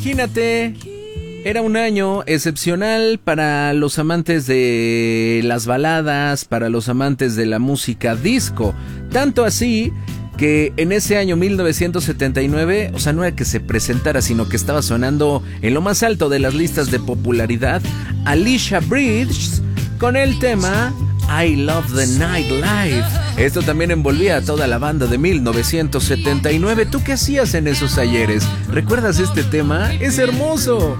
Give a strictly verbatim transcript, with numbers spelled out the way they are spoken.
Imagínate, era un año excepcional para los amantes de las baladas, para los amantes de la música disco. Tanto así que en ese año mil novecientos setenta y nueve, o sea, no era que se presentara, sino que estaba sonando en lo más alto de las listas de popularidad Alicia Bridges con el tema I Love the Nightlife. Esto también envolvía a toda la banda de mil novecientos setenta y nueve. ¿Tú qué hacías en esos ayeres? ¿Recuerdas este tema? ¡Es hermoso!